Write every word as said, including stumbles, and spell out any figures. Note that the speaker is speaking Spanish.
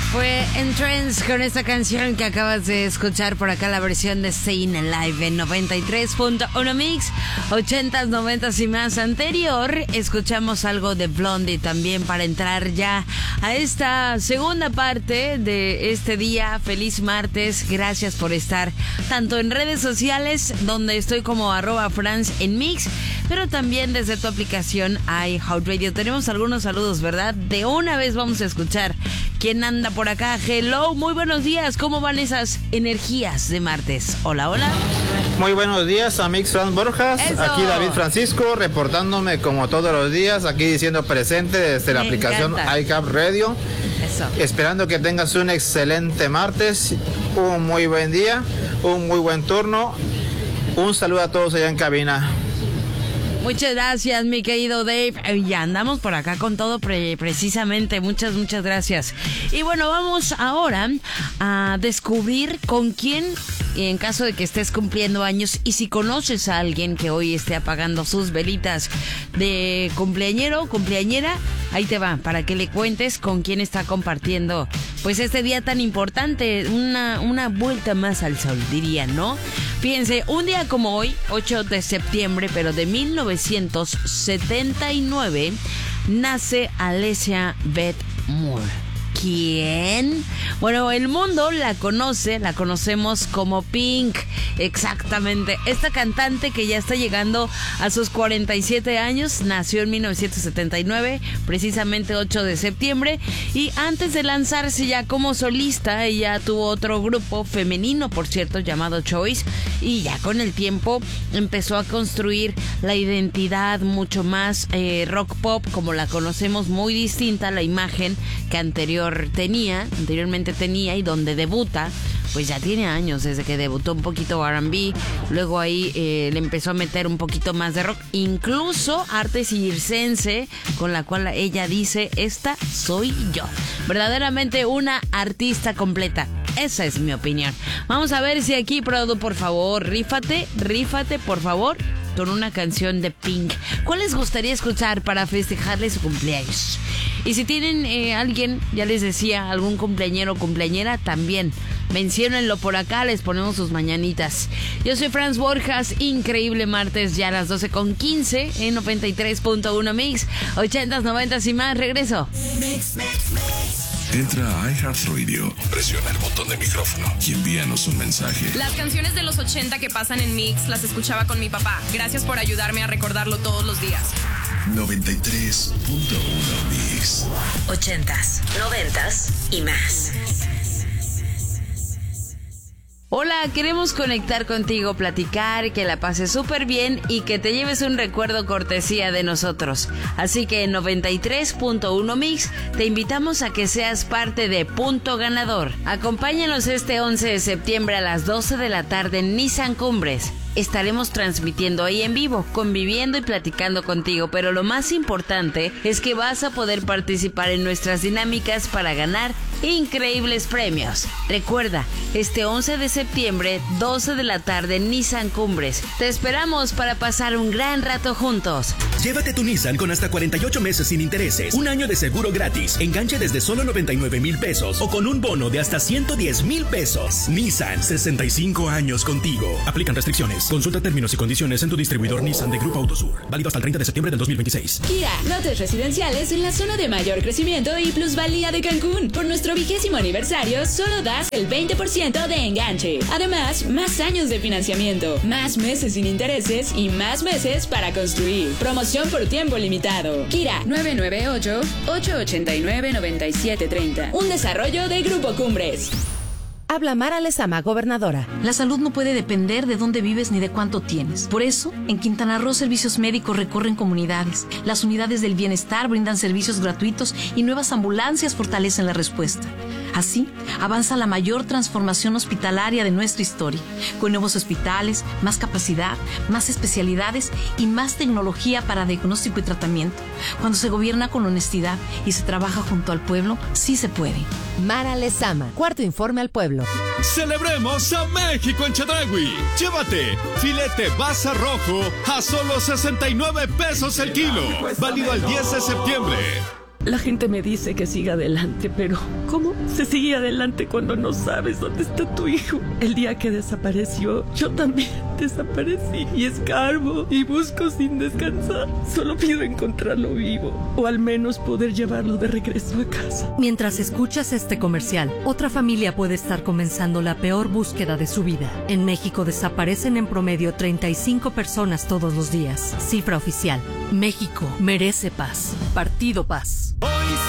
Fue en Trends con esta canción que acabas de escuchar por acá, la versión de Staying Alive en noventa y tres punto uno Mix, ochentas, noventas y más. Anterior escuchamos algo de Blondie también para entrar ya a esta segunda parte de este día. Feliz martes, gracias por estar tanto en redes sociales, donde estoy como arroba France en Mix, pero también desde tu aplicación iHeartRadio. Tenemos algunos saludos, ¿verdad? De una vez vamos a escuchar quién anda por acá. Hello, muy buenos días. ¿Cómo van esas energías de martes? Hola, hola. Muy buenos días, Amix Fran Borjas. Eso. Aquí David Francisco, reportándome como todos los días, aquí diciendo presente desde la Me aplicación encanta. iHeartRadio. Eso. Esperando que tengas un excelente martes, un muy buen día, un muy buen turno. Un saludo a todos allá en cabina. Muchas gracias, mi querido Dave. Eh, Ya andamos por acá con todo pre- precisamente. Muchas, muchas gracias. Y bueno, vamos ahora a descubrir con quién, en caso de que estés cumpliendo años, y si conoces a alguien que hoy esté apagando sus velitas de cumpleañero, cumpleañera, ahí te va, para que le cuentes con quién está compartiendo pues este día tan importante, una, una vuelta más al sol, dirían, ¿no? Fíjense, un día como hoy, ocho de septiembre, pero de mil novecientos setenta y nueve, nace Alicia Beth Moore. ¿Quién? Bueno, el mundo la conoce, la conocemos como Pink, exactamente. Esta cantante que ya está llegando a sus cuarenta y siete años, nació en mil novecientos setenta y nueve, precisamente ocho de septiembre, y antes de lanzarse ya como solista, ella tuvo otro grupo femenino, por cierto, llamado Choice, y ya con el tiempo empezó a construir la identidad mucho más eh, rock pop, como la conocemos, muy distinta a la imagen que anterior tenía, anteriormente tenía, y donde debuta, pues ya tiene años desde que debutó un poquito R and B, luego ahí eh, le empezó a meter un poquito más de rock, incluso arte circense, con la cual ella dice, esta soy yo, verdaderamente una artista completa. Esa es mi opinión. Vamos a ver si aquí, Produ, por favor, rífate, rífate, por favor, con una canción de Pink. ¿Cuál les gustaría escuchar para festejarle su cumpleaños? Y si tienen eh, alguien, ya les decía, algún cumpleañero o cumpleañera, también menciónenlo por acá, les ponemos sus mañanitas. Yo soy Franz Borjas, increíble martes, ya a las doce con quince en noventa y tres punto uno Mix, ochentas, noventas y más. Regreso. Mix, mix, mix. Entra a iHeartRadio, presiona el botón de micrófono y envíanos un mensaje. Las canciones de los ochenta que pasan en Mix las escuchaba con mi papá. Gracias por ayudarme a recordarlo todos los días. noventa y tres punto uno Mix. Ochentas, noventas y más. Hola, queremos conectar contigo, platicar, que la pases súper bien y que te lleves un recuerdo cortesía de nosotros. Así que en noventa y tres punto uno Mix te invitamos a que seas parte de Punto Ganador. Acompáñanos este once de septiembre a las doce de la tarde en Nissan Cumbres. Estaremos transmitiendo ahí en vivo, conviviendo y platicando contigo, pero lo más importante es que vas a poder participar en nuestras dinámicas para ganar increíbles premios. Recuerda, este once de septiembre, doce de la tarde en Nissan Cumbres. Te esperamos para pasar un gran rato juntos. Llévate tu Nissan con hasta cuarenta y ocho meses sin intereses, un año de seguro gratis, enganche desde solo noventa y nueve mil pesos o con un bono de hasta ciento diez mil pesos. Nissan, sesenta y cinco años contigo. Aplican restricciones. Consulta términos y condiciones en tu distribuidor Nissan de Grupo Autosur. Válido hasta el treinta de septiembre del dos mil veintiséis. Kia, lotes residenciales en la zona de mayor crecimiento y plusvalía de Cancún. Por nuestro vigésimo aniversario, solo das el veinte por ciento de enganche. Además, más años de financiamiento, más meses sin intereses y más meses para construir. Promoción por tiempo limitado. Kira, nueve nueve ocho, ocho ocho nueve, nueve siete tres cero. Un desarrollo de Grupo Cumbres. Habla Mara Lezama, gobernadora. La salud no puede depender de dónde vives ni de cuánto tienes. Por eso, en Quintana Roo, servicios médicos recorren comunidades. Las unidades del bienestar brindan servicios gratuitos y nuevas ambulancias fortalecen la respuesta. Así, avanza la mayor transformación hospitalaria de nuestra historia, con nuevos hospitales, más capacidad, más especialidades y más tecnología para diagnóstico y tratamiento. Cuando se gobierna con honestidad y se trabaja junto al pueblo, sí se puede. Mara Lezama, cuarto informe al pueblo. ¡Celebremos a México en Chedraui! Llévate filete basa rojo a solo sesenta y nueve pesos el kilo. Válido al diez de septiembre. La gente me dice que siga adelante, pero ¿cómo se sigue adelante cuando no sabes dónde está tu hijo? El día que desapareció, yo también desaparecí y escarbo y busco sin descansar. Solo pido encontrarlo vivo o al menos poder llevarlo de regreso a casa. Mientras escuchas este comercial, otra familia puede estar comenzando la peor búsqueda de su vida. En México desaparecen en promedio treinta y cinco personas todos los días. Cifra oficial. México merece paz. Partido Paz. Hoy